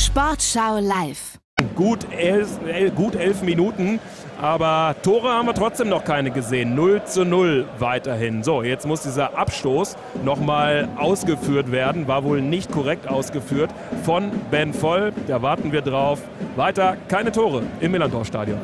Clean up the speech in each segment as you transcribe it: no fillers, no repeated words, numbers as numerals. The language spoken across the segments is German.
Sportschau live. Gut 11 Minuten, aber Tore haben wir trotzdem noch keine gesehen. 0:0 weiterhin. So, jetzt muss dieser Abstoß nochmal ausgeführt werden. War wohl nicht korrekt ausgeführt von Ben Voll. Da warten wir drauf. Weiter keine Tore im Millantor-Stadion.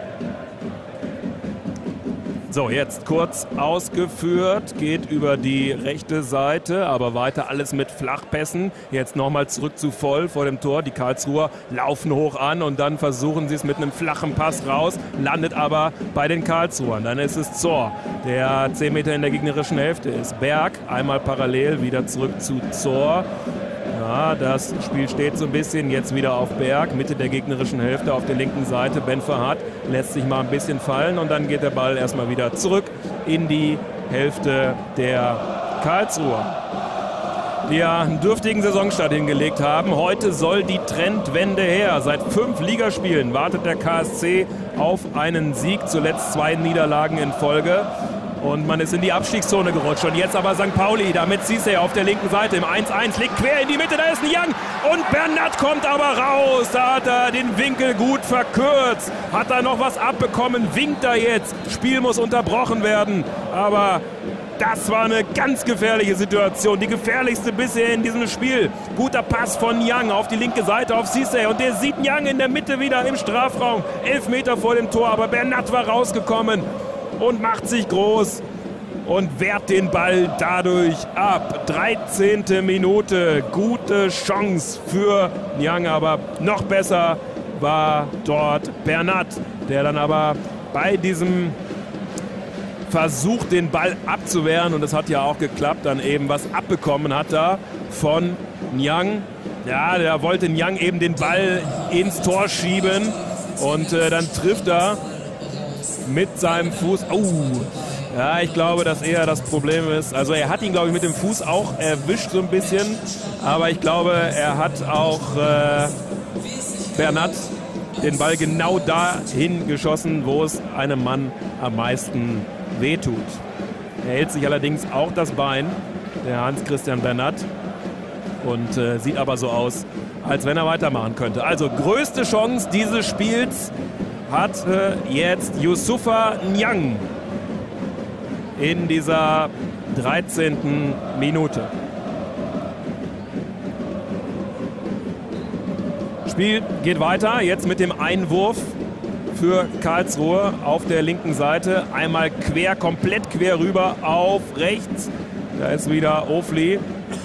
So, jetzt kurz ausgeführt, geht über die rechte Seite, aber weiter alles mit Flachpässen. Jetzt nochmal zurück zu Voll vor dem Tor. Die Karlsruher laufen hoch an und dann versuchen sie es mit einem flachen Pass raus, landet aber bei den Karlsruhern. Dann ist es Zor, der 10 Meter in der gegnerischen Hälfte ist. Berg, einmal parallel, wieder zurück zu Zor. Ja, das Spiel steht so ein bisschen jetzt wieder auf Berg, Mitte der gegnerischen Hälfte auf der linken Seite. Ben Verhardt lässt sich mal ein bisschen fallen und dann geht der Ball erstmal wieder zurück in die Hälfte der Karlsruher, die ja einen dürftigen Saisonstart hingelegt haben. Heute soll die Trendwende her. Seit 5 Ligaspielen wartet der KSC auf einen Sieg, zuletzt 2 Niederlagen in Folge. Und man ist in die Abstiegszone gerutscht. Und jetzt aber St. Pauli, damit Cisse auf der linken Seite im 1:1, legt quer in die Mitte, da ist ein Young. Und Bernat kommt aber raus. Da hat er den Winkel gut verkürzt. Hat er noch was abbekommen, winkt er jetzt. Spiel muss unterbrochen werden. Aber das war eine ganz gefährliche Situation. Die gefährlichste bisher in diesem Spiel. Guter Pass von Young auf die linke Seite auf Cisse. Und der sieht Young in der Mitte wieder im Strafraum. 11 Meter vor dem Tor, aber Bernat war rausgekommen und macht sich groß und wehrt den Ball dadurch ab. 13. Minute, gute Chance für Young, aber noch besser war dort Bernat, der dann aber bei diesem Versuch, den Ball abzuwehren, und das hat ja auch geklappt, dann eben was abbekommen hat da von Young. Ja, der wollte Young eben den Ball ins Tor schieben und dann trifft er mit seinem Fuß. Ja, ich glaube, dass eher das Problem ist. Also er hat ihn, glaube ich, mit dem Fuß auch erwischt so ein bisschen. Aber ich glaube, er hat auch Bernat den Ball genau dahin geschossen, wo es einem Mann am meisten wehtut. Er hält sich allerdings auch das Bein, der Hans-Christian Bernat. Und sieht aber so aus, als wenn er weitermachen könnte. Also größte Chance dieses Spiels hat jetzt Youssoufa Niang in dieser 13. Minute. Spiel geht weiter, jetzt mit dem Einwurf für Karlsruhe auf der linken Seite. Einmal quer, komplett quer rüber auf rechts. Da ist wieder Ofli.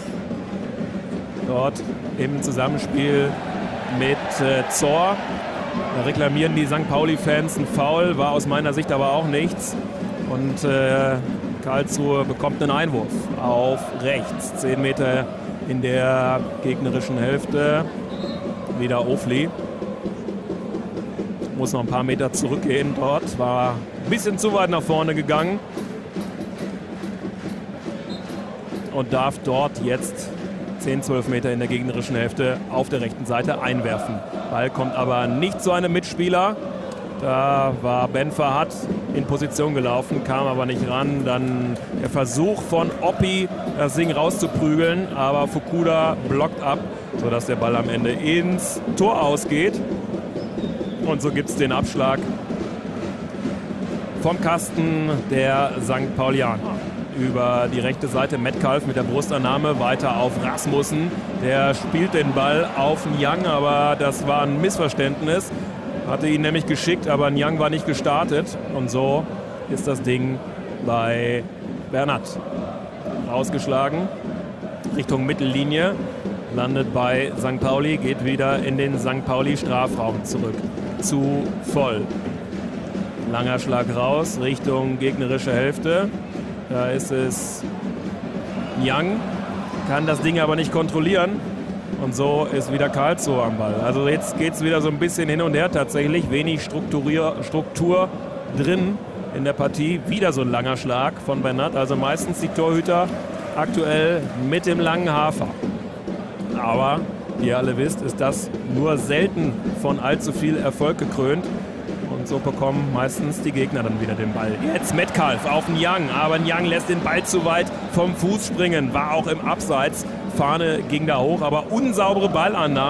Dort im Zusammenspiel mit Zor. Da reklamieren die St. Pauli-Fans ein Foul, war aus meiner Sicht aber auch nichts. Und Karlsruhe bekommt einen Einwurf auf rechts. 10 Meter in der gegnerischen Hälfte. Wieder Ofli. Muss noch ein paar Meter zurückgehen dort. War ein bisschen zu weit nach vorne gegangen. Und darf dort jetzt 10-12 Meter in der gegnerischen Hälfte auf der rechten Seite einwerfen. Ball kommt aber nicht zu einem Mitspieler. Da war Ben Verhardt in Position gelaufen, kam aber nicht ran. Dann der Versuch von Oppi, das Ding rauszuprügeln, aber Fukuda blockt ab, sodass der Ball am Ende ins Tor ausgeht. Und so gibt es den Abschlag vom Kasten der St. Paulianer. Über die rechte Seite Metcalf mit der Brustannahme weiter auf Rasmussen. Der spielt den Ball auf Niang, aber das war ein Missverständnis. Hatte ihn nämlich geschickt, aber Niang war nicht gestartet. Und so ist das Ding bei Bernat rausgeschlagen. Richtung Mittellinie. Landet bei St. Pauli, geht wieder in den St. Pauli-Strafraum zurück. Zu Voll. Langer Schlag raus, Richtung gegnerische Hälfte. Da ist es Young, kann das Ding aber nicht kontrollieren. Und so ist wieder Karlsruhe am Ball. Also jetzt geht es wieder so ein bisschen hin und her tatsächlich. Wenig Struktur drin in der Partie. Wieder so ein langer Schlag von Bernat. Also meistens die Torhüter aktuell mit dem langen Hafer. Aber, wie ihr alle wisst, ist das nur selten von allzu viel Erfolg gekrönt. Und so bekommen meistens die Gegner dann wieder den Ball. Jetzt Metcalf auf den Young, aber Young lässt den Ball zu weit vom Fuß springen. War auch im Abseits. Fahne ging da hoch, aber unsaubere Ballannahme.